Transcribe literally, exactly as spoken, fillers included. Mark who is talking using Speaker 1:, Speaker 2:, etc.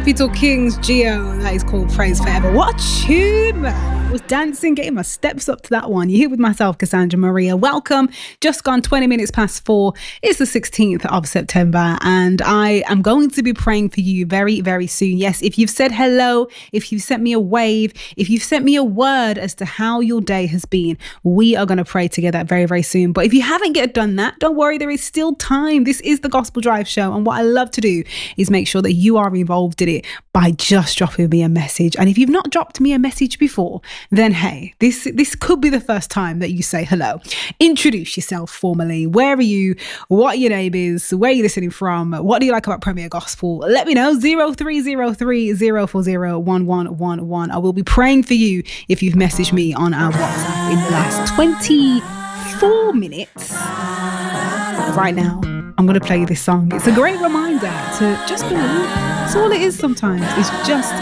Speaker 1: Capital Kings Geo. That is called Praise Forever. What a tune, man. I was dancing, getting my steps up to that one. You're here with myself, Cassandra Maria. Welcome. Just gone twenty minutes past four. It's the sixteenth of September, and I am going to be praying for you very, very soon. Yes, if you've said hello, if you've sent me a wave, if you've sent me a word as to how your day has been, we are going to pray together very, very soon. But if you haven't yet done that, don't worry, there is still time. This is the Gospel Drive Show, and what I love to do is make sure that you are involved in it by just dropping me a message. And if you've not dropped me a message before, then hey, this this could be the first time that you say hello. Introduce yourself formally. Where are you? What your name is? Where are you listening from? What do you like about Premier Gospel? Let me know. zero three zero three zero four zero one one one one. I will be praying for you if you've messaged me on our WhatsApp in the last twenty-four minutes. Right now, I'm going to play you this song. It's a great reminder to just believe. That's all it is sometimes. It's just